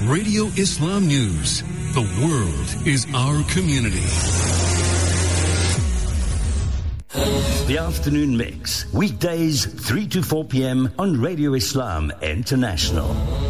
Radio Islam News. The world is our community. The Afternoon Mix. Weekdays 3 to 4 p.m. on Radio Islam International.